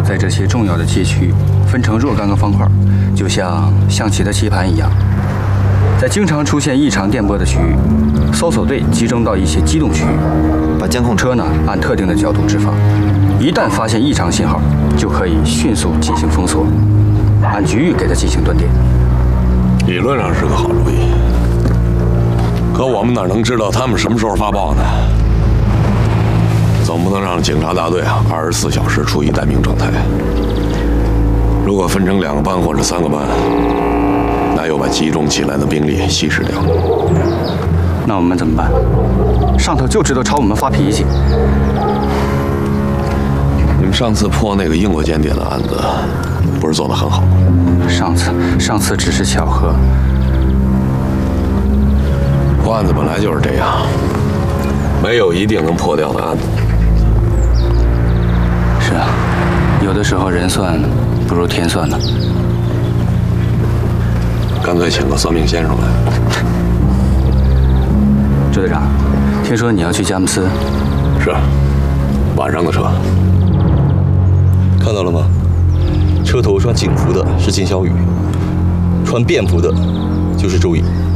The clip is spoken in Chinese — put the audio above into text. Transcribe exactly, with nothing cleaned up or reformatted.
在这些重要的街区分成若干个方块，就像象棋的棋盘一样。在经常出现异常电波的区域，搜索队集中到一些机动区域，把监控车呢按特定的角度置放。一旦发现异常信号，就可以迅速进行封锁，按局域给它进行断电。 理论上是个好主意，可我们哪能知道他们什么时候发报呢？总不能让警察大队啊二十四小时处于待命状态。如果分成两个班或者三个班，那又把集中起来的兵力稀释掉。 那我们怎么办？上头就知道朝我们发脾气。 你们上次破那个英国间谍的案子，不是做得很好？ 上次，上次只是巧合。 破案子本来就是这样，没有一定能破掉的案子。 是啊，有的时候人算不如天算呢。 干脆请个算命先生来。 周队长，听说你要去佳木斯？ 是，晚上的车。 看到了吗？车头穿警服的是金小雨，穿便服的就是周颖。